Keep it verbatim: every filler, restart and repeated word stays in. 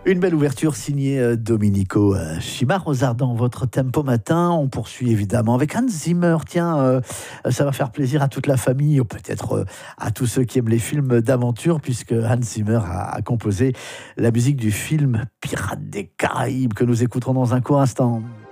Une belle ouverture signée euh, Domenico euh, Chimard dans votre tempo matin. On poursuit évidemment avec Hans Zimmer. Tiens, euh, ça va faire plaisir à toute la famille, ou peut-être euh, à tous ceux qui aiment les films d'aventure, puisque Hans Zimmer a, a composé la musique du film Pirates des Caraïbes que nous écouterons dans un court instant.